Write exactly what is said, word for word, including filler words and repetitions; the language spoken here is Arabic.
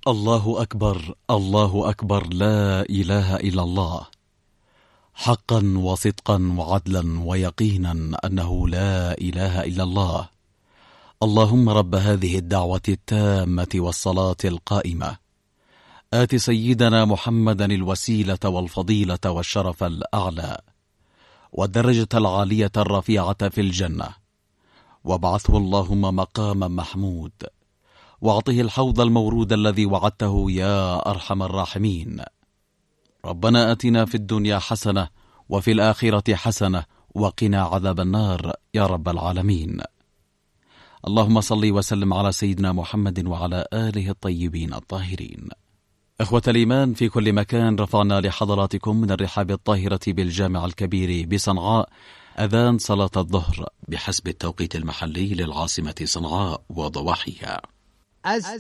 الله أكبر، الله أكبر، لا إله إلا الله، حقا وصدقا وعدلا ويقينا أنه لا إله إلا الله. اللهم رب هذه الدعوة التامة والصلاة القائمة، آت سيدنا محمدا الوسيلة والفضيلة والشرف الأعلى والدرجة العالية الرفيعة في الجنة، وابعثه اللهم مقاما محمود، واعطه الحوض المورود الذي وعدته يا أرحم الراحمين. ربنا آتنا في الدنيا حسنة وفي الآخرة حسنة وقنا عذاب النار يا رب العالمين. اللهم صل وسلم على سيدنا محمد وعلى آله الطيبين الطاهرين. إخوة الإيمان في كل مكان، رفعنا لحضراتكم من الرحاب الطاهرة بالجامع الكبير بصنعاء أذان صلاة الظهر بحسب التوقيت المحلي للعاصمة صنعاء وضواحيها.